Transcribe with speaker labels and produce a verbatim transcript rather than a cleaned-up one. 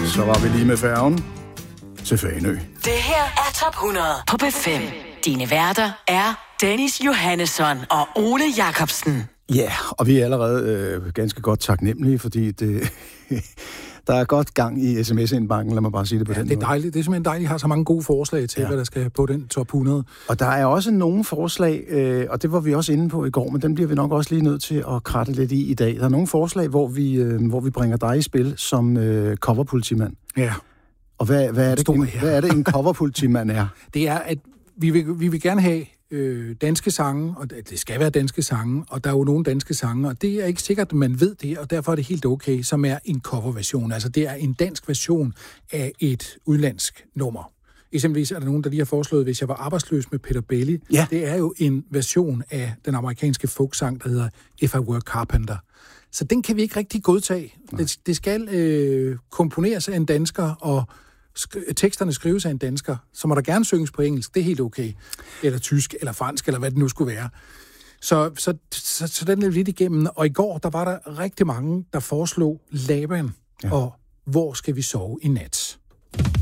Speaker 1: Så var vi lige med færgen til Fanø.
Speaker 2: Det her er Top hundrede på B fem. Dine værter er Dennis Johannesson og Ole Jacobsen.
Speaker 1: Ja, yeah, og vi er allerede øh, ganske godt taknemmelige, fordi det, der er godt gang i sms-indbanken, lad mig bare sige det på
Speaker 3: ja,
Speaker 1: den
Speaker 3: det er
Speaker 1: måde.
Speaker 3: dejligt. Det er simpelthen dejligt, at I har så mange gode forslag til, ja. Hvad der skal på den top hundrede.
Speaker 1: Og der er også nogle forslag, øh, og det var vi også inde på i går, men dem bliver vi nok også lige nødt til at kratte lidt i i dag. Der er nogle forslag, hvor vi, øh, hvor vi bringer dig i spil som øh, coverpolitimand.
Speaker 3: Ja.
Speaker 1: Og hvad, hvad, er det, en, hvad er det, en coverpolitimand er?
Speaker 3: Det er, at vi vil, vi vil gerne have øh, danske sange, og det skal være danske sange, og der er jo nogle danske sange, og det er ikke sikkert, at man ved det, og derfor er det helt okay, som er en coverversion. Altså, det er en dansk version af et udlandsk nummer. Eksempelvis er der nogen, der lige har foreslået, hvis jeg var arbejdsløs med Peter Belli.
Speaker 1: Ja.
Speaker 3: Det er jo en version af den amerikanske folksang, der hedder If I Were Carpenter. Så den kan vi ikke rigtig godtage. Det, det skal øh, komponeres af en dansker, og sk- teksterne skrives af en dansker. Så må der gerne synges på engelsk, det er helt okay. Eller tysk, eller fransk, eller hvad det nu skulle være. Så, så, så, så den er lidt igennem. Og i går, der var der rigtig mange, der foreslog Laban, ja. Og Hvor skal vi sove i nat?